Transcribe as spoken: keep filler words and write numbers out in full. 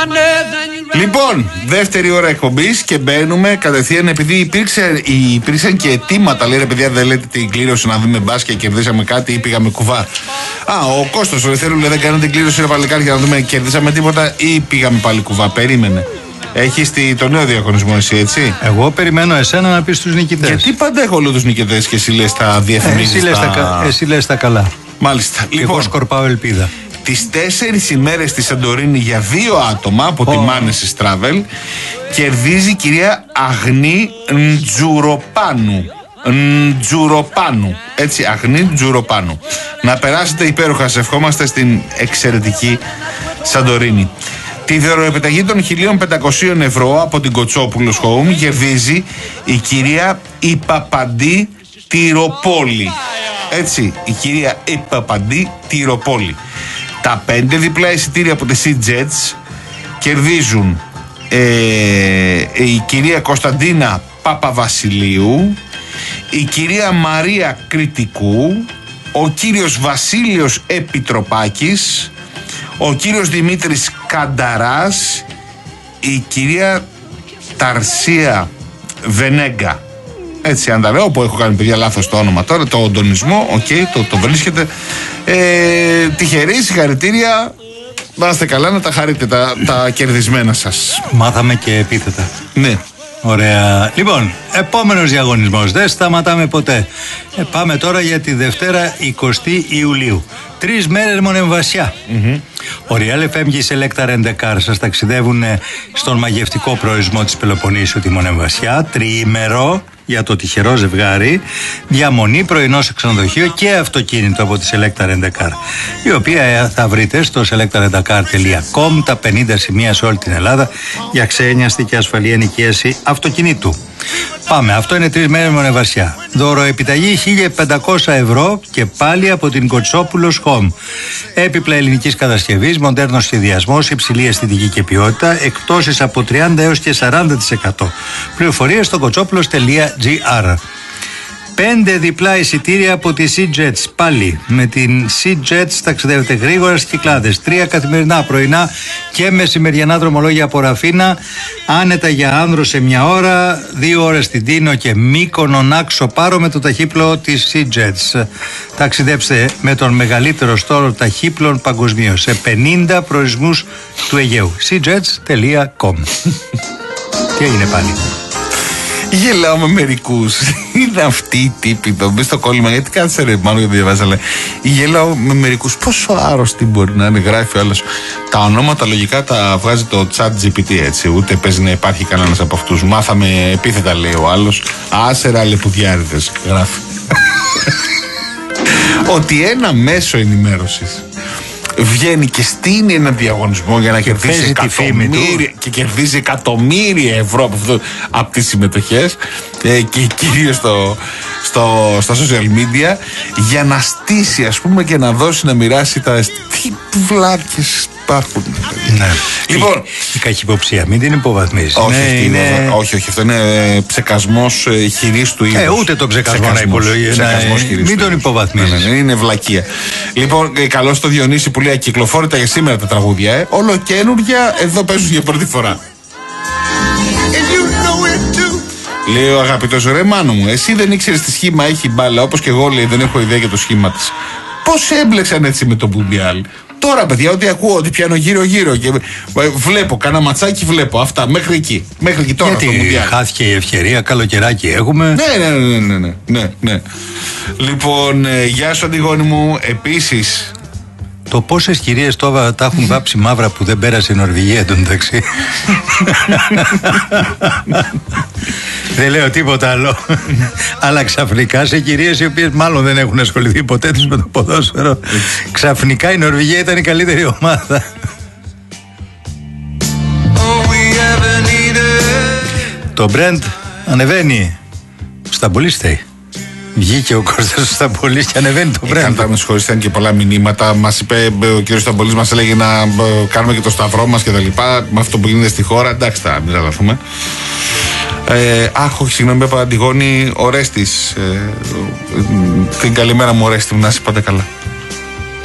Λοιπόν, δεύτερη ώρα εκπομπής και μπαίνουμε κατευθείαν, επειδή υπήρξε, υπήρξαν και αιτήματα. Λέει ρε παιδιά, δεν λέτε την κλήρωση να δούμε μπάσκετ και κερδίσαμε κάτι ή πήγαμε κουβά. Α, ο Κώστας ο Ελευθέρου λέει δεν κάνετε την κλήρωση ρε παλικάρια να δούμε κερδίσαμε τίποτα ή πήγαμε πάλι κουβά. Περίμενε. Έχεις το νέο διαγωνισμό εσύ, έτσι. Εγώ περιμένω εσένα να πεις τους νικητές. Γιατί πάντα έχω όλους τους νικητές και εσύ λες τα διαφημίζεις. Ε, εσύ, λες τα... τα... εσύ λες τα καλά. Μάλιστα. Λοιπόν, εγώ σκορπάω ελπίδα. Τις τέσσερις ημέρες στη Σαντορίνη για δύο άτομα από oh. τη Μάνεσης Travel κερδίζει η κυρία Αγνή Ντζουροπάνου. Ντζουροπάνου. Έτσι, Αγνή Ντζουροπάνου. Να περάσετε υπέροχα, σε ευχόμαστε στην εξαιρετική Σαντορίνη. Τη δωροεπιταγή των χίλια πεντακόσια ευρώ από την Κοτσόπουλος Home κερδίζει η κυρία Ιπαπαντή Τυροπόλη. Έτσι, η κυρία Ιπαπαντή Τυροπόλη. Τα πέντε διπλά εισιτήρια από τη SeaJets κερδίζουν ε, η κυρία Κωνσταντίνα Παπαβασιλείου, η κυρία Μαρία Κρητικού, ο κύριος Βασίλειος Επιτροπάκης, ο κύριος Δημήτρης Κανταράς, η κυρία Ταρσία Βενέγκα. Έτσι, αν τα λέω, που έχω κάνει παιδιά λάθος το όνομα τώρα, το οντονισμό, οκ, okay, το, το βρίσκεται. Ε, τυχεροί, συγχαρητήρια. Να είστε καλά, να τα χαρείτε τα, τα κερδισμένα σας. Μάθαμε και επίθετα. Ναι. Ωραία. Λοιπόν, επόμενος διαγωνισμός. Δεν σταματάμε ποτέ. Ε, πάμε τώρα για τη Δευτέρα εικοστή Ιουλίου. Τρεις μέρες μονεμβασιά. Mm-hmm. Ο Real εφ εμ και η Selecta Rent-A-Car σας ταξιδεύουν στον μαγευτικό προορισμό της Πελοποννήσου τη μονεμβασιά. Τριήμερο για το τυχερό ζευγάρι. Διαμονή, πρωινό σε ξενοδοχείο και αυτοκίνητο από τη Selecta Rent-A-Car, η οποία θα βρείτε στο selecta rent a car τελεία com, τα πενήντα σημεία σε όλη την Ελλάδα για ξένιαστη και ασφαλή ενοικίαση αυτοκινήτου. Πάμε, αυτό είναι τρεις μέρες μονεμβασιά. Δωροεπιταγή χίλια πεντακόσια ευρώ και πάλι από την Κοτσόπουλος Home. Έπιπλα ελληνικής κατασκευής, μοντέρνος σχεδιασμός, υψηλή αισθητική και ποιότητα, εκπτώσεις από τριάντα έως και σαράντα τοις εκατό. Πληροφορίες στο κοτσόπουλος τελεία τζι άρ. Πέντε διπλά εισιτήρια από τη SeaJets. Πάλι με την SeaJets ταξιδεύετε γρήγορα στις Κυκλάδες. Τρία καθημερινά, πρωινά και μεσημεριανά δρομολόγια από Ραφίνα. Άνετα για άνδρους σε μια ώρα. Δύο ώρες στην Τίνο και Μύκονο Νάξο Πάρο με το ταχύπλο της SeaJets. Ταξιδέψτε με τον μεγαλύτερο στόλο ταχύπλων παγκοσμίως σε πενήντα προορισμούς του Αιγαίου. SeaJets τελεία com. Τι έγινε πάλι? Γελάω με μερικούς. Είναι αυτοί οι τύποι εδώ. Μπες στο κόλλημα, γιατί κάτσε ρε, μάλλον γιατί διαβάζα. Αλλά γελάω με μερικούς. Πόσο άρρωστοι μπορεί να είναι, γράφει ο άλλος. Τα ονόματα λογικά τα βγάζει το ChatGPT, έτσι. Ούτε παίζει να υπάρχει κανένας από αυτούς. Μάθαμε επίθετα, λέει ο άλλος. Άσερα λεπουδιάριδες, γράφει. Ότι ένα μέσο ενημέρωσης βγαίνει και στείνει ένα διαγωνισμό για να κερδίσει εκατομμύρια και κερδίζει εκατομμύρια ευρώ από, αυτό, από τις συμμετοχές ε, και κυρίως στο, στο, στα social media, για να στήσει, ας πούμε, και να δώσει, να μοιράσει τα... Τι βλάκες υπάρχουν. Ναι. Λοιπόν, η, η καχυποψία, μην την υποβαθμίζεις. Όχι, ναι, είναι... είναι... όχι, όχι, αυτό είναι ψεκασμός χειρίστου είδους. Ε, ούτε το ψεκασμό να υπολογίζει. Μην τον υποβαθμίζεις. Ναι, ναι, ναι, είναι βλακεία. Λοιπόν, καλώς το Διονύση που λέει ακυκλοφόρητα για σήμερα τα τραγούδια. Ε. Όλο καινούργια εδώ παίζουν για πρώτη φορά. Λέει ο αγαπητός, ρε Μάνο μου, εσύ δεν ήξερες τι σχήμα έχει η μπάλα, όπως και εγώ, λέει, δεν έχω ιδέα για το σχήμα της. Πώς έμπλεξαν έτσι με το Μουντιάλ? Τώρα, παιδιά, ό,τι ακούω, ότι πιάνω γύρω-γύρω και βλέπω, κάνα ματσάκι βλέπω. Αυτά, μέχρι εκεί. Μέχρι εκεί τώρα. Γιατί χάθηκε η ευκαιρία, καλοκαιράκι έχουμε. Ναι, ναι, ναι, ναι, ναι, ναι, ναι. Λοιπόν, ε, γεια σου Αντιγόνη μου, επίσης. Το πόσες κυρίες τώρα τα έχουν βάψει μαύρα που δεν πέρασε η Νορβηγία εντωμεταξύ. Δεν λέω τίποτα άλλο. Αλλά ξαφνικά σε κυρίες οι οποίες μάλλον δεν έχουν ασχοληθεί ποτέ τους με το ποδόσφαιρο, ξαφνικά η Νορβηγία ήταν η καλύτερη ομάδα. Το Brent ανεβαίνει. Σταμπολίστεϊ. Βγήκε ο Κώστας ο Σταμπολής και ανεβαίνει το Brent. Κάντε με συγχωρείς, ήταν και πολλά μηνύματα. Μας είπε ο κύριος Σταμπολής, μας έλεγε να κάνουμε και το σταυρό μας και τα λοιπά. Με αυτό που γίνεται στη χώρα, εντάξει, θα μην τρελαθούμε. Ε, αχ, όχι, συγγνώμη, είπα Αντιγόνη, Ορέστης. Ε, την καλημέρα μου, Ορέστη μου, να είσαι πάντα καλά.